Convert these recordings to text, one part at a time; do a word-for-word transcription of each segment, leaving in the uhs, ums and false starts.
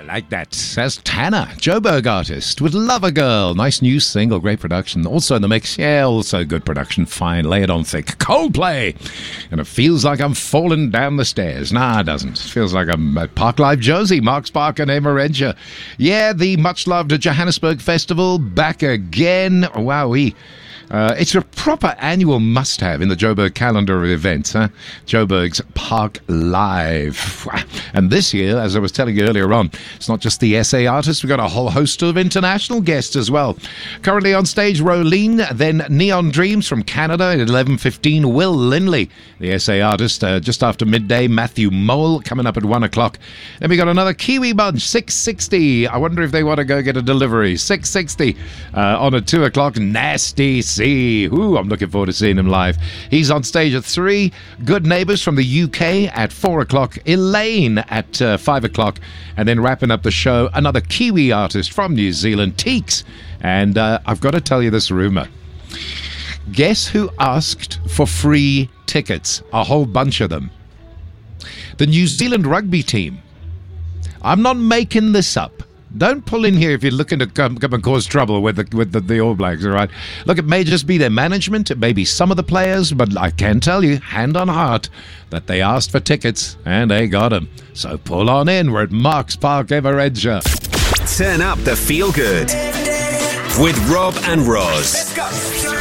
like that. That's Tanner, Joburg artist with Lover Girl. Nice new single, great production. Also in the mix, yeah, also good production. Fine, lay it on thick. Coldplay. And it feels like I'm falling down the stairs. Nah, it doesn't. It feels like I'm at Park Live Josie, Mark Spark and Emma Rencher. Yeah, the much-loved Johannesburg Festival back again. Wowee. Uh, it's a proper annual must-have in the Joburg calendar of events, huh? Joburg's Park Live. And this year, as I was telling you earlier on, it's not just the S A artists, we've got a whole host of international guests as well. Currently on stage, Rolene, then Neon Dreams from Canada at eleven fifteen, Will Lindley, the S A artist, uh, just after midday, Matthew Mole coming up at one o'clock. Then we got another Kiwi bunch, six sixty. I wonder if they want to go get a delivery. six sixty uh, on at two o'clock, Nasty Ooh, I'm looking forward to seeing him live. He's on stage at three. Good Neighbours from the U K at four o'clock. Elaine at uh, five o'clock. And then wrapping up the show, another Kiwi artist from New Zealand, Teeks. And uh, I've got to tell you this rumour. Guess who asked for free tickets? A whole bunch of them. The New Zealand rugby team. I'm not making this up. Don't pull in here if you're looking to come, come and cause trouble with the with the, the All Blacks, all right? Look, it may just be their management, it may be some of the players, but I can tell you, hand on heart, that they asked for tickets, and they got them. So pull on in, we're at Marks Park, Emma Rencher. Turn up the feel good with Rob and Roz. Let's go.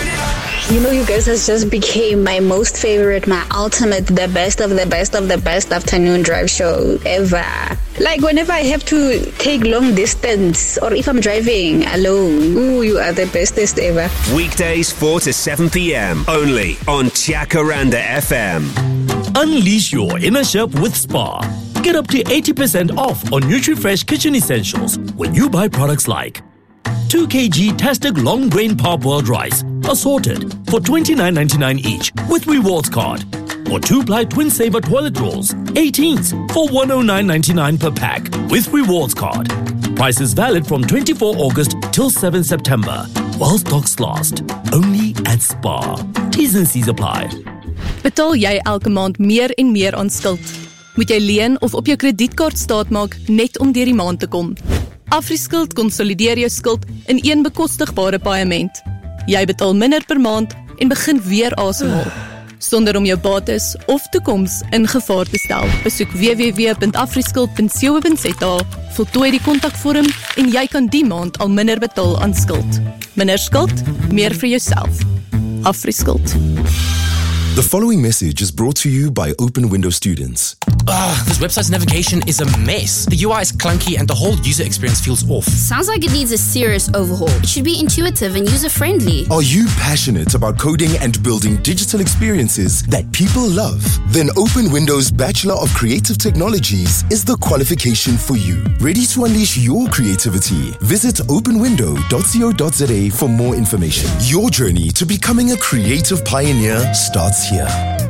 You know, you guys has just became my most favorite, my ultimate, the best of the best of the best afternoon drive show ever. Like whenever I have to take long distance or if I'm driving alone, ooh, you are the bestest ever. Weekdays four to seven p.m. only on Jacaranda F M. Unleash your inner chef with Spar. Get up to eighty percent off on NutriFresh kitchen essentials when you buy products like two kilograms Tastic long grain parboiled rice, assorted for twenty-nine ninety-nine each with rewards card. Or two-ply twin saver toilet rolls, eighteens for one hundred nine ninety-nine per pack with rewards card. Prices valid from twenty-fourth August till seventh September. While stocks last. Only at Spar. T's and C's apply. Betaal jy elke maand meer en meer aan skuld? Moet jy leen of op jou kredietkaart staat maak net om deur die maand te kom? AfriSkuld konsolideer jou skuld in een bekostigbare paaiement. Jy betaal minder per maand en begin weer asemhaal. Sonder om jou bates of toekoms in gevaar te stel. Besoek w w w punt afriskuld punt co punt za, voltooi die kontakvorm en jy kan die maand al minder betaal aan skuld. Minder skuld, meer vir jouself. AfriSkuld. The following message is brought to you by Open Window students. Ugh, this website's navigation is a mess. The U I is clunky and the whole user experience feels off. Sounds like it needs a serious overhaul. It should be intuitive and user-friendly. Are you passionate about coding and building digital experiences that people love? Then Open Windows Bachelor of Creative Technologies is the qualification for you. Ready to unleash your creativity? Visit open window dot co dot za for more information. Your journey to becoming a creative pioneer starts here.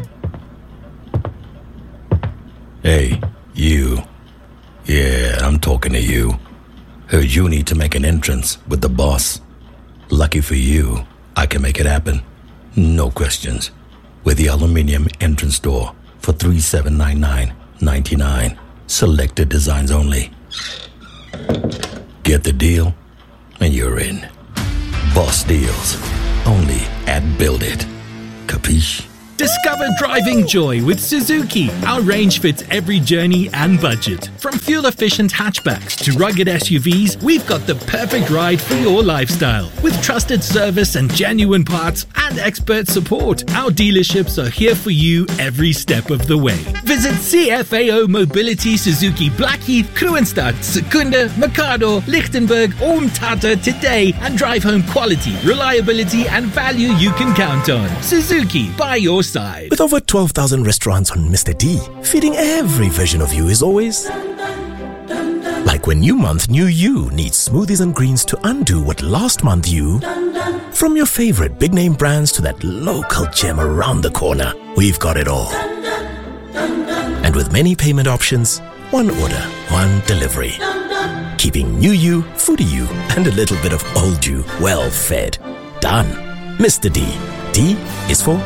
Hey, you. Yeah, I'm talking to you. Heard you need to make an entrance with the boss. Lucky for you, I can make it happen. No questions. With the aluminium entrance door for three seven nine nine ninety-nine. Selected designs only. Get the deal, and you're in. Boss deals. Only at Build It. Capiche? Discover driving joy with Suzuki. Our range fits every journey and budget. From fuel-efficient hatchbacks to rugged S U Vs, we've got the perfect ride for your lifestyle. With trusted service and genuine parts and expert support, our dealerships are here for you every step of the way. Visit C F A O Mobility Suzuki Blackheath, Kroonstad, Secunda, Mikado, Lichtenberg or Umtata today and drive home quality, reliability and value you can count on. Suzuki, by your side. With over twelve thousand restaurants on Mister D, feeding every version of you is always like when new month, new you needs smoothies and greens to undo what last month you. From your favorite big name brands to that local gem around the corner, we've got it all. And with many payment options, one order, one delivery. Keeping new you, foodie you, and a little bit of old you well fed. Done. Mister D. D is for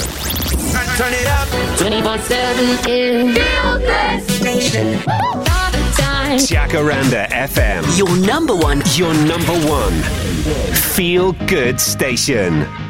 Turn it up twenty-four seven. Feel good station. Jacaranda F M. Your number one. Your number one. Feel good station.